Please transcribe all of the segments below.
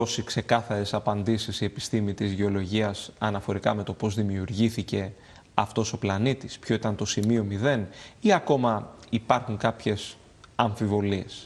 δώσει ξεκάθαρες απαντήσεις η επιστήμη της γεωλογίας αναφορικά με το πώς δημιουργήθηκε αυτός ο πλανήτης, ποιο ήταν το σημείο 0 ή ακόμα υπάρχουν κάποιες αμφιβολίες?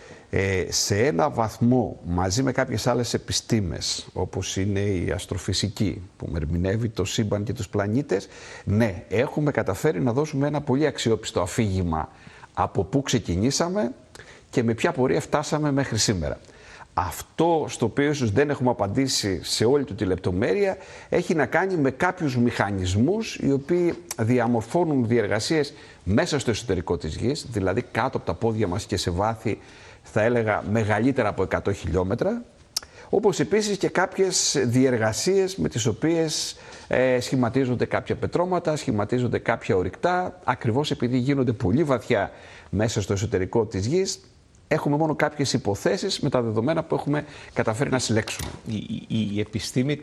Σε ένα βαθμό, μαζί με κάποιες άλλες επιστήμες, όπως είναι η αστροφυσική, που ερμηνεύει το σύμπαν και τους πλανήτες, ναι, έχουμε καταφέρει να δώσουμε ένα πολύ αξιόπιστο αφήγημα από πού ξεκινήσαμε και με ποια πορεία φτάσαμε μέχρι σήμερα. Αυτό στο οποίο ίσως δεν έχουμε απαντήσει σε όλη του τη λεπτομέρεια έχει να κάνει με κάποιους μηχανισμούς οι οποίοι διαμορφώνουν διεργασίες μέσα στο εσωτερικό της Γης, δηλαδή κάτω από τα πόδια μας και σε βάθη, θα έλεγα, μεγαλύτερα από 100 χιλιόμετρα, όπως επίσης και κάποιες διεργασίες με τις οποίες σχηματίζονται κάποια πετρώματα, σχηματίζονται κάποια ορυκτά, ακριβώς επειδή γίνονται πολύ βαθιά μέσα στο εσωτερικό της Γης. Έχουμε μόνο κάποιες υποθέσεις με τα δεδομένα που έχουμε καταφέρει να συλλέξουμε. Η επιστήμη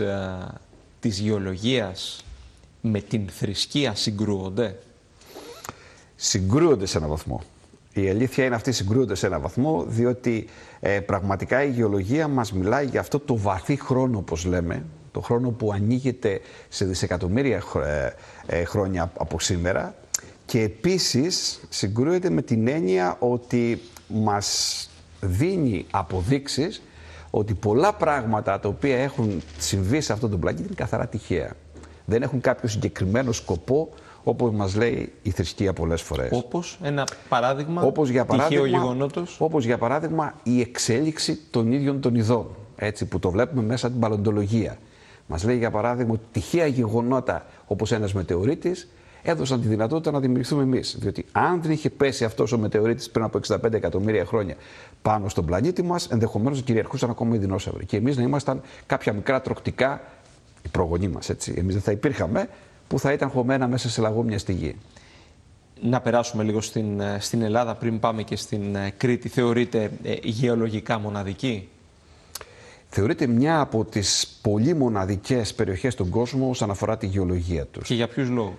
της γεωλογίας με την θρησκεία συγκρούονται? Συγκρούονται σε έναν βαθμό. Η αλήθεια είναι αυτή, συγκρούονται σε έναν βαθμό, διότι πραγματικά η γεωλογία μας μιλάει για αυτό το βαθύ χρόνο, όπως λέμε, το χρόνο που ανοίγεται σε δισεκατομμύρια χρόνια από σήμερα, και επίσης συγκρούεται με την έννοια ότι μας δίνει αποδείξεις ότι πολλά πράγματα τα οποία έχουν συμβεί σε αυτόν τον πλανήτη είναι καθαρά τυχαία. Δεν έχουν κάποιο συγκεκριμένο σκοπό, όπως μας λέει η θρησκεία πολλές φορές. Όπως ένα παράδειγμα, τυχαίο γεγονότος. Όπως για παράδειγμα η εξέλιξη των ίδιων των ειδών, έτσι, που το βλέπουμε μέσα από την παλαιοντολογία. Μας λέει για παράδειγμα ότι τυχαία γεγονότα όπως ένας μετεωρίτης έδωσαν τη δυνατότητα να δημιουργηθούμε εμείς. Διότι αν δεν είχε πέσει αυτός ο μετεωρίτης πριν από 65 εκατομμύρια χρόνια πάνω στον πλανήτη μας, ενδεχομένως κυριαρχούσαν ακόμα οι δεινόσαυροι. Και εμείς να ήμασταν κάποια μικρά τρωκτικά, οι προγονείς μας, έτσι. Εμείς δεν θα υπήρχαμε, που θα ήταν χωμένα μέσα σε λαγόμια στη γη. Να περάσουμε λίγο στην Ελλάδα πριν πάμε και στην Κρήτη. Θεωρείται γεωλογικά μοναδική? Θεωρείται μια από τις πολύ μοναδικές περιοχές στον κόσμο όσον αφορά τη γεωλογία τους. Και για ποιους λόγους?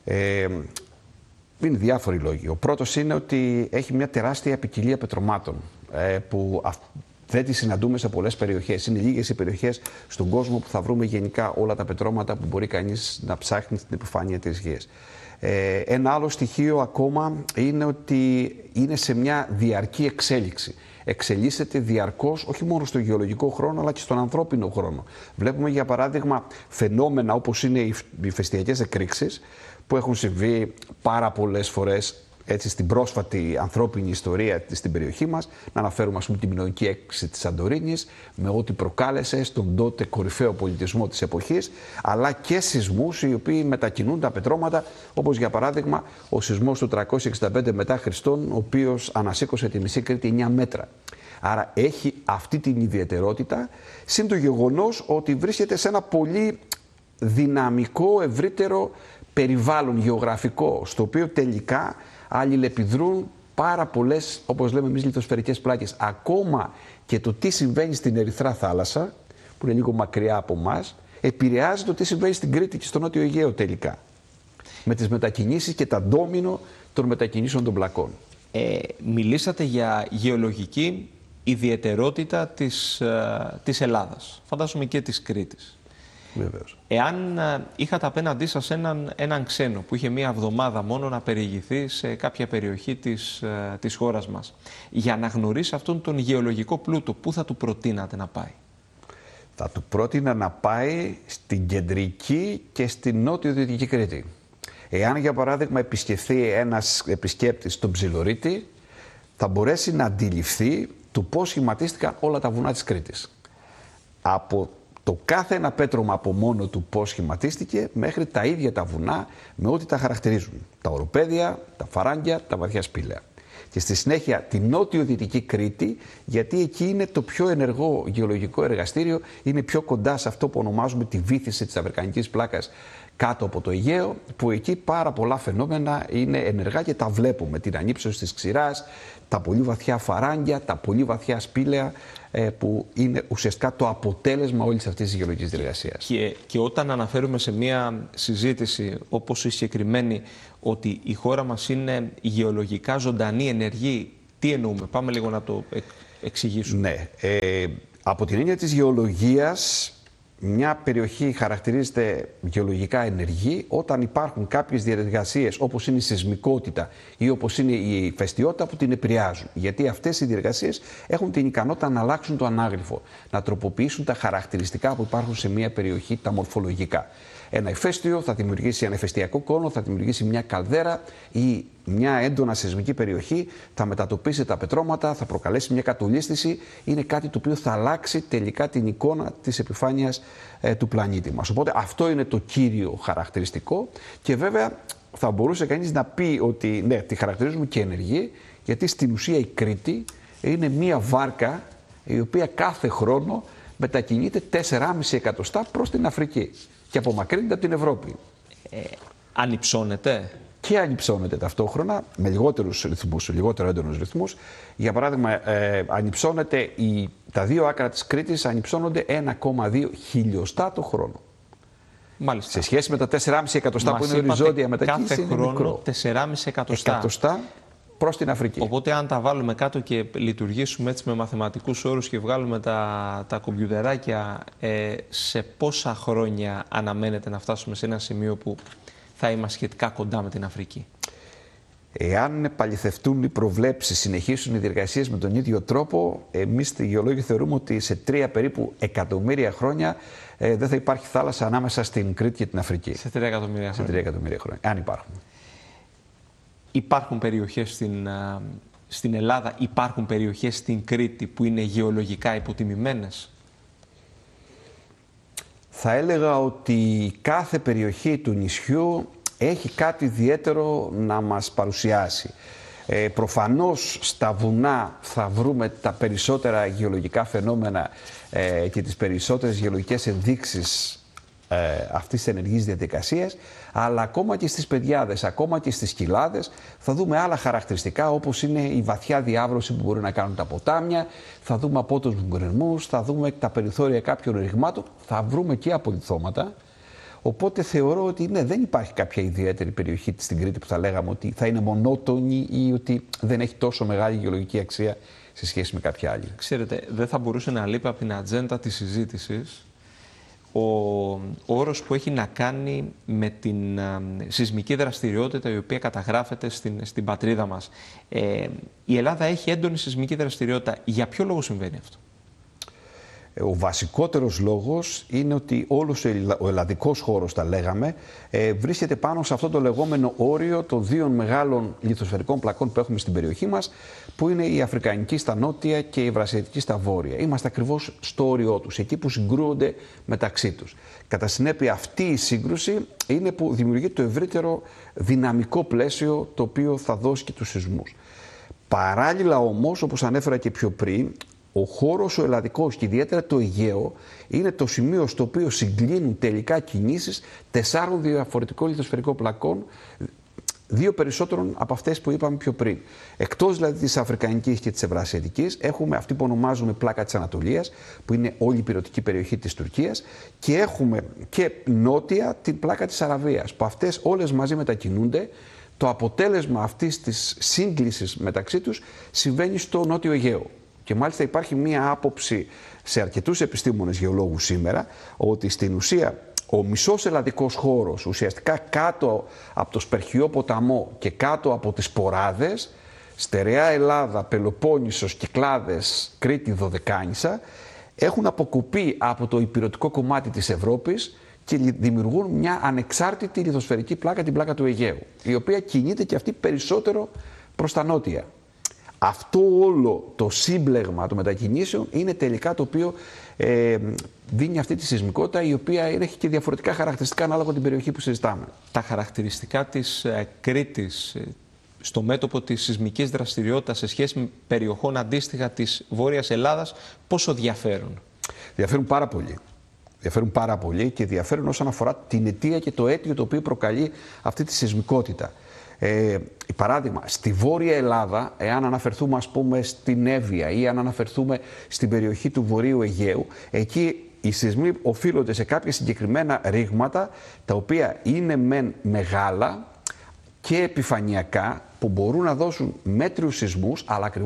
Είναι διάφοροι λόγοι. Ο πρώτος είναι ότι έχει μια τεράστια ποικιλία πετρωμάτων που δεν τις συναντούμε σε πολλές περιοχές. Είναι λίγες οι περιοχές στον κόσμο που θα βρούμε γενικά όλα τα πετρώματα που μπορεί κανείς να ψάχνει στην επιφάνεια της Γης. Ένα άλλο στοιχείο ακόμα είναι ότι είναι σε μια διαρκή εξέλιξη. Εξελίσσεται διαρκώς, όχι μόνο στο γεωλογικό χρόνο, αλλά και στον ανθρώπινο χρόνο. Βλέπουμε για παράδειγμα φαινόμενα όπως είναι οι ηφαιστειακές εκρήξεις, που έχουν συμβεί πάρα πολλές φορές, έτσι, στην πρόσφατη ανθρώπινη ιστορία στην περιοχή μας. Να αναφέρουμε, ας πούμε, τη μινωική έκρηξη της Σαντορίνης, με ό,τι προκάλεσε στον τότε κορυφαίο πολιτισμό της εποχής, αλλά και σεισμούς οι οποίοι μετακινούν τα πετρώματα, όπως για παράδειγμα ο σεισμός του 365 μετά Χριστόν, ο οποίος ανασήκωσε τη μισή Κρήτη 9 μέτρα. Άρα έχει αυτή την ιδιαιτερότητα, συν το γεγονός ότι βρίσκεται σε ένα πολύ δυναμικό, ευρύτερο περιβάλλον γεωγραφικό, στο οποίο τελικά αλληλεπιδρούν πάρα πολλές, όπως λέμε εμείς, λιθοσφαιρικές πλάκες. Ακόμα και το τι συμβαίνει στην Ερυθρά θάλασσα, που είναι λίγο μακριά από εμάς, επηρεάζει το τι συμβαίνει στην Κρήτη και στο Νότιο Αιγαίο τελικά. Με τις μετακινήσεις και τα ντόμινο των μετακινήσεων των πλακών. Μιλήσατε για γεωλογική ιδιαιτερότητα της Ελλάδας, φαντάζομαι και της Κρήτης. Βεβαίως. Εάν είχατε απέναντί σας έναν ξένο που είχε μία εβδομάδα μόνο να περιηγηθεί σε κάποια περιοχή της χώρας μας, για να γνωρίσει αυτόν τον γεωλογικό πλούτο, πού θα του προτείνατε να πάει? Θα του πρότεινα να πάει στην κεντρική και στην νότιο-δυτική Κρήτη. Εάν, για παράδειγμα, επισκεφθεί ένας επισκέπτης τον Ψιλορίτη, θα μπορέσει να αντιληφθεί το πώς σχηματίστηκαν όλα τα βουνά της Κρήτης. Από το κάθε ένα πέτρωμα από μόνο του πώς σχηματίστηκε, μέχρι τα ίδια τα βουνά με ό,τι τα χαρακτηρίζουν. Τα οροπέδια, τα φαράγγια, τα βαθιά σπήλαια. Και στη συνέχεια την νότιο-δυτική Κρήτη, γιατί εκεί είναι το πιο ενεργό γεωλογικό εργαστήριο, είναι πιο κοντά σε αυτό που ονομάζουμε τη βύθιση της αμερικανικής πλάκας κάτω από το Αιγαίο, που εκεί πάρα πολλά φαινόμενα είναι ενεργά και τα βλέπουμε. Την ανύψωση της ξηράς, τα πολύ βαθιά φαράγγια, τα πολύ βαθιά σπήλαια, που είναι ουσιαστικά το αποτέλεσμα όλης αυτής της γεωλογικής διεργασίας. Και όταν αναφέρουμε σε μια συζήτηση όπως η συγκεκριμένη ότι η χώρα μας είναι γεωλογικά ζωντανή, ενεργή, τι εννοούμε? Πάμε λίγο να το εξηγήσουμε. Ναι. Από την έννοια της γεωλογίας, μια περιοχή χαρακτηρίζεται γεωλογικά ενεργή όταν υπάρχουν κάποιες διαδικασίες όπως είναι η σεισμικότητα ή όπως είναι η ηφαιστειότητα που την επηρεάζουν. Γιατί αυτές οι διαδικασίες έχουν την ικανότητα να αλλάξουν το ανάγλυφο, να τροποποιήσουν τα χαρακτηριστικά που υπάρχουν σε μια περιοχή, τα μορφολογικά. Ένα ηφαίστειο θα δημιουργήσει ένα ηφαιστειακό κόνο, θα δημιουργήσει μια καλδέρα ή μια έντονα σεισμική περιοχή, θα μετατοπίσει τα πετρώματα, θα προκαλέσει μια κατολίσθηση. Είναι κάτι το οποίο θα αλλάξει τελικά την εικόνα της επιφάνειας του πλανήτη μας. Οπότε αυτό είναι το κύριο χαρακτηριστικό και βέβαια θα μπορούσε κανείς να πει ότι ναι, τη χαρακτηρίζουμε και ενεργή, γιατί στην ουσία η Κρήτη είναι μια βάρκα η οποία κάθε χρόνο μετακινείται 4,5 εκατοστά προς την Αφρική και απομακρύνεται από την Ευρώπη. Ανυψώνεται. Και ανυψώνεται ταυτόχρονα με λιγότερους ρυθμούς, λιγότερο έντονους ρυθμούς. Για παράδειγμα, ανυψώνεται τα δύο άκρα της Κρήτης ανυψώνονται 1,2 χιλιοστά το χρόνο. Μάλιστα. Σε σχέση με τα 4,5 εκατοστά που είναι οριζόντια μετακίνηση, κάθε είναι χρόνο μικρό. 4,5 εκατοστά. Εκατοστά προς την Αφρική. Οπότε αν τα βάλουμε κάτω και λειτουργήσουμε έτσι με μαθηματικούς όρους και βγάλουμε τα κομπιουτεράκια, σε πόσα χρόνια αναμένεται να φτάσουμε σε ένα σημείο που θα είμαστε σχετικά κοντά με την Αφρική? Εάν επαληθευτούν οι προβλέψεις, συνεχίσουν οι διεργασίες με τον ίδιο τρόπο, εμείς οι γεωλόγοι θεωρούμε ότι σε 3 περίπου εκατομμύρια χρόνια δεν θα υπάρχει θάλασσα ανάμεσα στην Κρήτη και την Αφρική. Σε 3 εκατομμύρια χρόνια. Σε 3 εκατομμύρια χρόνια, αν υπάρχουν. Υπάρχουν περιοχές στην Ελλάδα, υπάρχουν περιοχές στην Κρήτη που είναι γεωλογικά υποτιμημένες? Θα έλεγα ότι κάθε περιοχή του νησιού έχει κάτι ιδιαίτερο να μας παρουσιάσει. Προφανώς στα βουνά θα βρούμε τα περισσότερα γεωλογικά φαινόμενα και τις περισσότερες γεωλογικές ενδείξεις αυτής της ενεργής διαδικασίας, αλλά ακόμα και στις πεδιάδες, ακόμα και στις κοιλάδες θα δούμε άλλα χαρακτηριστικά, όπως είναι η βαθιά διάβρωση που μπορεί να κάνουν τα ποτάμια, θα δούμε απότομους γκρεμούς, θα δούμε τα περιθώρια κάποιων ρηγμάτων, θα βρούμε και απολιθώματα. Οπότε θεωρώ ότι ναι, δεν υπάρχει κάποια ιδιαίτερη περιοχή στην Κρήτη που θα λέγαμε ότι θα είναι μονότονη ή ότι δεν έχει τόσο μεγάλη γεωλογική αξία σε σχέση με κάποια άλλη. Ξέρετε, δεν θα μπορούσε να λείπει από την ατζέντα της συζήτησης ο όρος που έχει να κάνει με την σεισμική δραστηριότητα η οποία καταγράφεται στην πατρίδα μας. Η Ελλάδα έχει έντονη σεισμική δραστηριότητα. Για ποιο λόγο συμβαίνει αυτό? Ο βασικότερος λόγος είναι ότι όλος ο ελλαδικός χώρος, τα λέγαμε, βρίσκεται πάνω σε αυτό το λεγόμενο όριο των δύο μεγάλων λιθοσφαιρικών πλακών που έχουμε στην περιοχή μας, που είναι η Αφρικανική στα νότια και η Ευρασιατική στα βόρεια. Είμαστε ακριβώς στο όριό τους, εκεί που συγκρούονται μεταξύ τους. Κατά συνέπεια, αυτή η σύγκρουση είναι που δημιουργεί το ευρύτερο δυναμικό πλαίσιο το οποίο θα δώσει και τους σεισμούς. Παράλληλα όμως, όπως ανέφερα και πιο πριν, ο χώρος ο ελλαδικός και ιδιαίτερα το Αιγαίο είναι το σημείο στο οποίο συγκλίνουν τελικά κινήσεις 4 διαφορετικών λιθοσφαιρικών πλακών, 2 περισσότερων από αυτές που είπαμε πιο πριν. Εκτός δηλαδή της Αφρικανικής και της Ευρασιατικής, έχουμε αυτή που ονομάζουμε πλάκα της Ανατολίας, που είναι όλη η υπηρετική περιοχή της Τουρκίας, και έχουμε και νότια την πλάκα της Αραβίας, που αυτές όλες μαζί μετακινούνται. Το αποτέλεσμα αυτής της σύγκλησης μεταξύ τους συμβαίνει στο Νότιο Αιγαίο. Και μάλιστα υπάρχει μία άποψη σε αρκετούς επιστήμονες γεωλόγους σήμερα ότι στην ουσία ο μισός ελλαδικός χώρος, ουσιαστικά κάτω από το Σπερχιό ποταμό και κάτω από τις Ποράδες, στερεά Ελλάδα, Πελοπόννησος, Κυκλάδες, Κρήτη, Δωδεκάνησα, έχουν αποκοπεί από το υπηρετικό κομμάτι της Ευρώπης και δημιουργούν μια ανεξάρτητη λιθοσφαιρική πλάκα, την πλάκα του Αιγαίου, η οποία κινείται και αυτή περισσότερο προς τα νότια. Αυτό όλο το σύμπλεγμα των μετακινήσεων είναι τελικά το οποίο δίνει αυτή τη σεισμικότητα, η οποία έχει και διαφορετικά χαρακτηριστικά ανάλογα την περιοχή που συζητάμε. Τα χαρακτηριστικά της Κρήτης στο μέτωπο της σεισμικής δραστηριότητας σε σχέση με περιοχών αντίστοιχα της Βόρειας Ελλάδας πόσο διαφέρουν? Διαφέρουν πάρα πολύ. Διαφέρουν πάρα πολύ και διαφέρουν όσον αφορά την αιτία και το αίτιο το οποίο προκαλεί αυτή τη σεισμικότητα. Παράδειγμα, στη Βόρεια Ελλάδα, εάν αναφερθούμε ας πούμε στην Εύβοια ή αν αναφερθούμε στην περιοχή του Βορείου Αιγαίου, εκεί οι σεισμοί οφείλονται σε κάποια συγκεκριμένα ρήγματα, τα οποία είναι μεν μεγάλα και επιφανειακά, που μπορούν να δώσουν μέτριους σεισμούς, αλλά